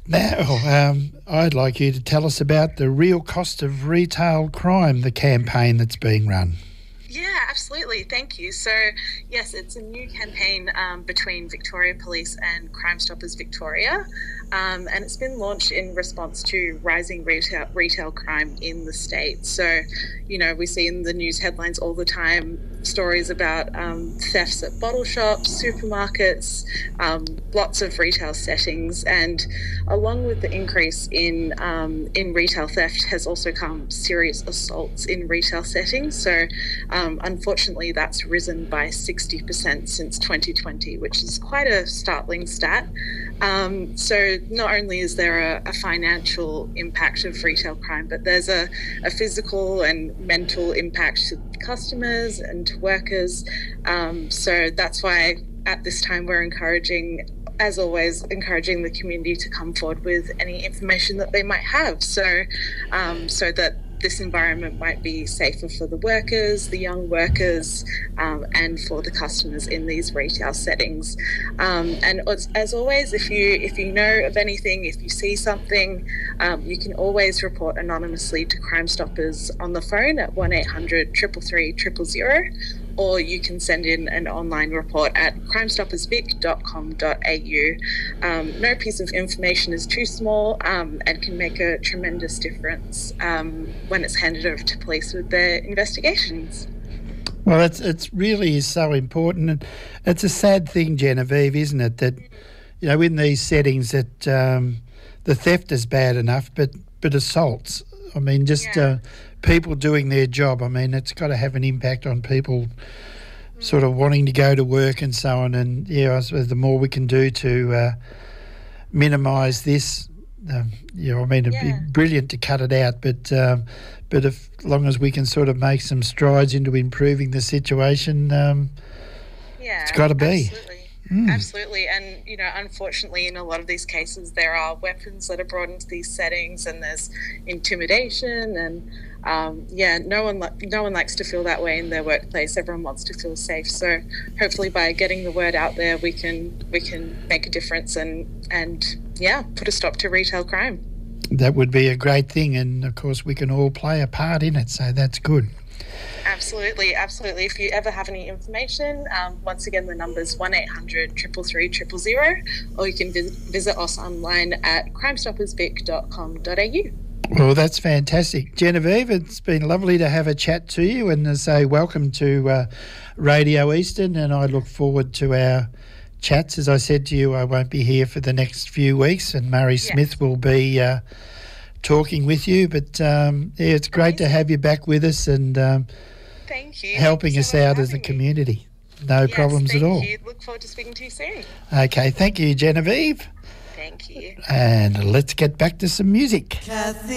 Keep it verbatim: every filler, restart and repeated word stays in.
Now, um, I'd like you to tell us about the Real Cost of Retail Crime, the campaign that's being run. Yeah, absolutely. Thank you. So, yes, it's a new campaign um, between Victoria Police and Crime Stoppers Victoria, um, and it's been launched in response to rising retail retail crime in the state. So, you know, we see in the news headlines all the time stories about um, thefts at bottle shops, supermarkets, um, lots of retail settings, and along with the increase in um, in retail theft has also come serious assaults in retail settings. So, um, unfortunately, that's risen by sixty percent since twenty twenty, which is quite a startling stat. Um, so not only is there a, a financial impact of retail crime, but there's a, a physical and mental impact to customers and to workers. Um, so that's why at this time we're encouraging, as always, encouraging the community to come forward with any information that they might have, so um, so that this environment might be safer for the workers, the young workers, um, and for the customers in these retail settings. Um, and as, as always, if you if you know of anything, if you see something, um, you can always report anonymously to Crime Stoppers on the phone at one eight hundred, three three three, zero zero zero, or you can send in an online report at crime stoppers vic dot com dot a u. Um, no piece of information is too small um, and can make a tremendous difference um, when it's handed over to police with their investigations. Well, it's it's really is so important, and it's a sad thing, Genevieve, isn't it, that you know in these settings that um, the theft is bad enough, but but assaults. I mean, just Yeah. uh, people doing their job. I mean, it's got to have an impact on people sort of wanting to go to work and so on. And yeah, I suppose the more we can do to uh, minimise this, um, you know, I mean, it'd Yeah. be brilliant to cut it out, but um, but if, as long as we can sort of make some strides into improving the situation, um, Yeah, it's got to be. absolutely. Mm. Absolutely. And, you know, unfortunately, in a lot of these cases, there are weapons that are brought into these settings, and there's intimidation. And, um, yeah, no one li- no one likes to feel that way in their workplace. Everyone wants to feel safe. So hopefully by getting the word out there, we can we can make a difference and, and yeah, put a stop to retail crime. That would be a great thing. And, of course, we can all play a part in it, so that's good. Absolutely, absolutely. If you ever have any information, um, once again, the number's one eight hundred, three three three, zero zero zero, or you can vis- visit us online at crime stoppers vic dot com dot a u. Well, that's fantastic. Genevieve, it's been lovely to have a chat to you and to say welcome to uh, Radio Eastern, and I look forward to our chats. As I said to you, I won't be here for the next few weeks, and Murray Yes. Smith will be uh, talking with you. But um, yeah, it's great to Amazing. have you back with us and um, Thank you. helping Thank us you so much out for as a having me. community. No Yes, problems at thank all. you. Look forward to speaking to you soon. Okay, thank you, Genevieve. Thank you. And let's get back to some music. Kathy.